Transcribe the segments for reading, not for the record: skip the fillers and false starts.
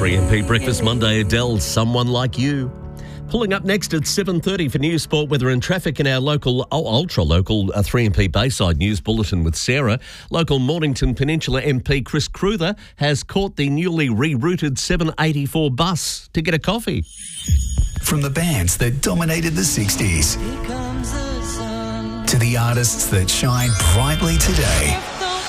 3MP Breakfast Monday, Adele, Someone Like You. Pulling up next at 7:30 for News, Sport, Weather and Traffic in our ultra-local 3MP Bayside News Bulletin with Sarah. Local Mornington Peninsula MP Chris Cruther has caught the newly rerouted 784 bus to get a coffee. From the bands that dominated the 60s to the artists that shine brightly today.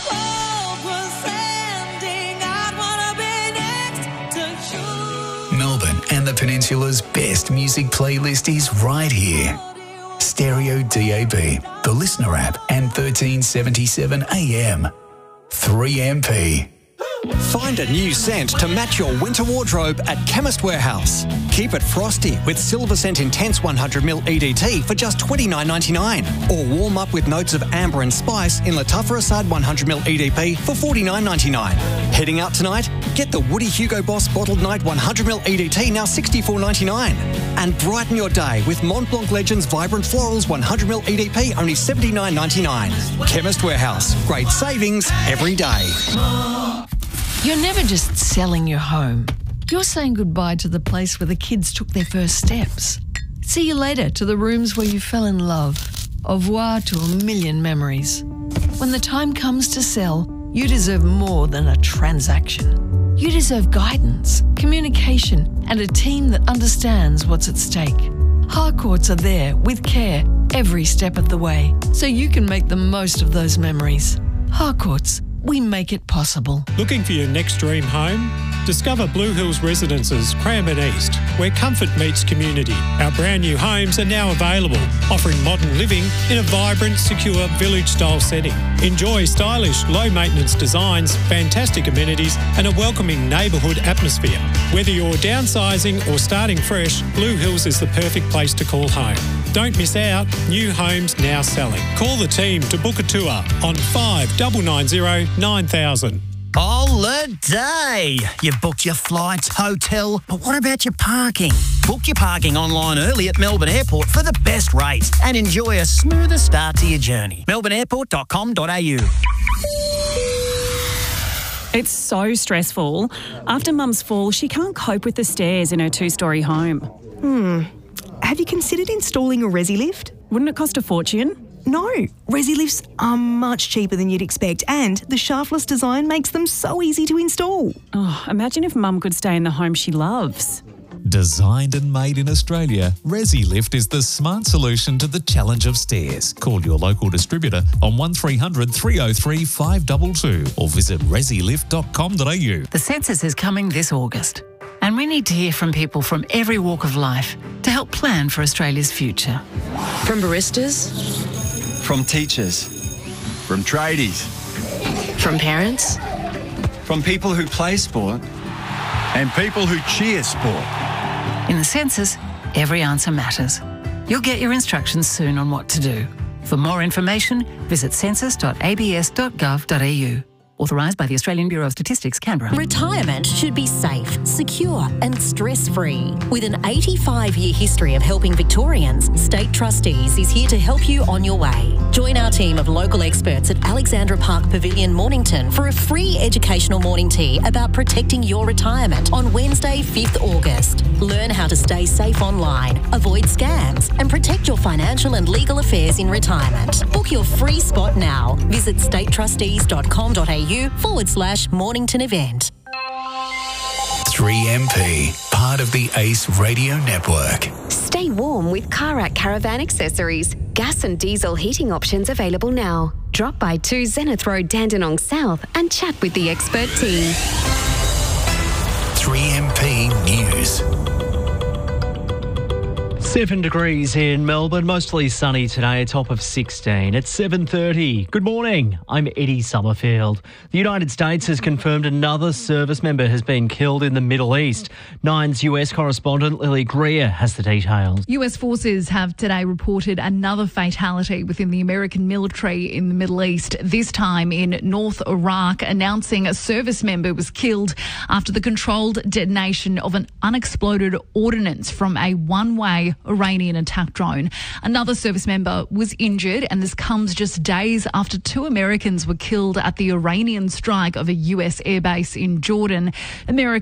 Melbourne and the Peninsula's best music playlist is right here. Stereo DAB, the Listener app, and 1377 AM. 3MP. Find a new scent to match your winter wardrobe at Chemist Warehouse. Keep it frosty with Silver Scent Intense 100ml EDT for just $29.99. Or warm up with notes of amber and spice in Latuffer Assad 100ml EDP for $49.99. Heading out tonight? Get the Woody Hugo Boss Bottled Night 100ml EDT, now $64.99. And brighten your day with Mont Blanc Legends Vibrant Florals 100ml EDP, only $79.99. Chemist Warehouse. Great savings every day. You're never just selling your home. You're saying goodbye to the place where the kids took their first steps. See you later to the rooms where you fell in love. Au revoir to a million memories. When the time comes to sell, you deserve more than a transaction. You deserve guidance, communication, and a team that understands what's at stake. Harcourts are there with care every step of the way, so you can make the most of those memories. Harcourts, we make it possible. Looking for your next dream home? Discover Blue Hills Residences, Cranbourne East, where comfort meets community. Our brand new homes are now available, offering modern living in a vibrant, secure, village-style setting. Enjoy stylish, low-maintenance designs, fantastic amenities, and a welcoming neighbourhood atmosphere. Whether you're downsizing or starting fresh, Blue Hills is the perfect place to call home. Don't miss out. New homes now selling. Call the team to book a tour on 5990 9000. Holiday! You've booked your flights, hotel, but what about your parking? Book your parking online early at Melbourne Airport for the best rates and enjoy a smoother start to your journey. melbourneairport.com.au. It's so stressful. After Mum's fall, she can't cope with the stairs in her two-storey home. Have you considered installing a Resi lift? Wouldn't it cost a fortune? No, Resi lifts are much cheaper than you'd expect, and the shaftless design makes them so easy to install. Oh, imagine if Mum could stay in the home she loves. Designed and made in Australia, ResiLift is the smart solution to the challenge of stairs. Call your local distributor on 1300 303 522 or visit resilift.com.au. The census is coming this August, and we need to hear from people from every walk of life to help plan for Australia's future. From baristas, from teachers, from tradies, from parents, from people who play sport, and people who cheer sport. In the census, every answer matters. You'll get your instructions soon on what to do. For more information, visit census.abs.gov.au. Authorised by the Australian Bureau of Statistics, Canberra. Retirement should be safe, secure and stress-free. With an 85-year history of helping Victorians, State Trustees is here to help you on your way. Join our team of local experts at Alexandra Park Pavilion, Mornington for a free educational morning tea about protecting your retirement on Wednesday, 5th August. Learn how to stay safe online, avoid scams and protect your financial and legal affairs in retirement. Book your free spot now. Visit statetrustees.com.au/Mornington event. 3MP, part of the ACE Radio Network. Stay warm with Karak Caravan Accessories. Gas and diesel heating options available now. Drop by 2 Zenith Road, Dandenong South and chat with the expert team. 3MP News. 7 degrees in Melbourne, mostly sunny today, a top of 16 at 7:30. Good morning, I'm Eddie Summerfield. The United States has confirmed another service member has been killed in the Middle East. Nine's US correspondent Lily Greer has the details. US forces have today reported another fatality within the American military in the Middle East, this time in North Iraq, announcing a service member was killed after the controlled detonation of an unexploded ordnance from a one-way Iranian attack drone. Another service member was injured, and this comes just days after 2 Americans were killed at the Iranian strike of a US airbase in Jordan.